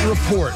report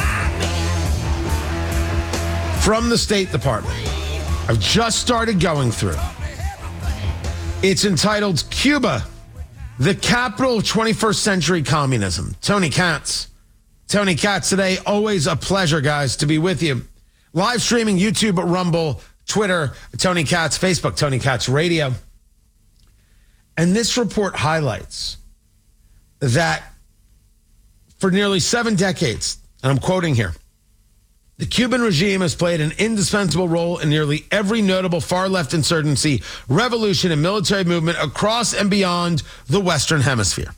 from the State Department I've just started going through. It's entitled Cuba, the Capital of 21st Century Communism. Tony Katz. Tony Katz today. Always a pleasure, guys, to be with you. Live streaming YouTube, Rumble, Twitter, Tony Katz, Facebook, Tony Katz Radio. And this report highlights that for nearly 7 decades, and I'm quoting here, the Cuban regime has played an indispensable role in nearly every notable far-left insurgency, revolution, and military movement across and beyond the Western Hemisphere.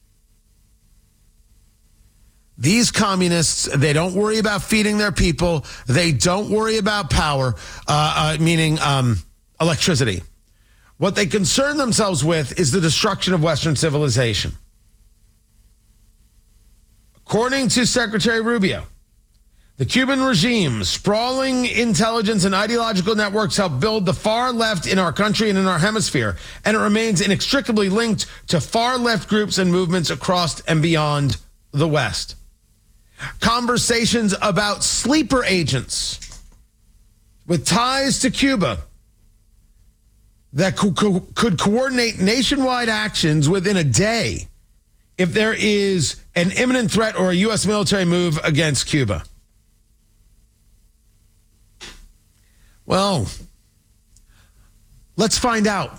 These communists, they don't worry about feeding their people. They don't worry about power, meaning electricity. What they concern themselves with is the destruction of Western civilization. According to Secretary Rubio, the Cuban regime's sprawling intelligence and ideological networks help build the far left in our country and in our hemisphere, and it remains inextricably linked to far left groups and movements across and beyond the West. Conversations about sleeper agents with ties to Cuba that could coordinate nationwide actions within a day if there is an imminent threat or a U.S. military move against Cuba. Well, let's find out.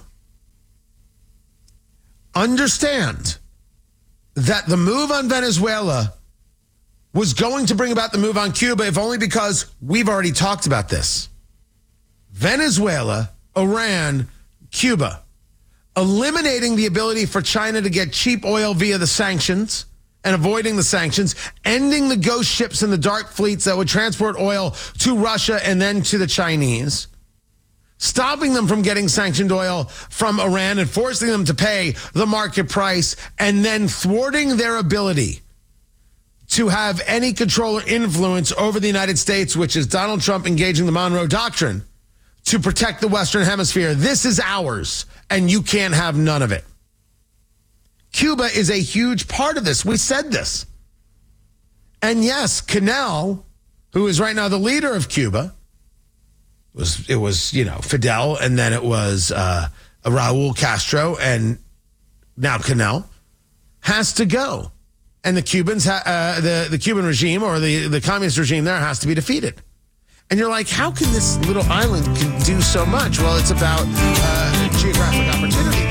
Understand that the move on Venezuela was going to bring about the move on Cuba, if only because we've already talked about this. Venezuela, Iran, Cuba, eliminating the ability for China to get cheap oil via the sanctions and avoiding the sanctions, ending the ghost ships and the dark fleets that would transport oil to Russia and then to the Chinese, stopping them from getting sanctioned oil from Iran and forcing them to pay the market price, and then thwarting their ability to have any control or influence over the United States, which is Donald Trump engaging the Monroe Doctrine to protect the Western Hemisphere. This is ours, and you can't have none of it. Cuba is a huge part of this. We said this. And yes, Canel, who is right now the leader of Cuba, it was Fidel, and then it was Raul Castro, and now Canel, has to go. And the Cubans, the Cuban regime or the communist regime there has to be defeated. And you're like, how can this little island do so much? Well, it's about geographic opportunity.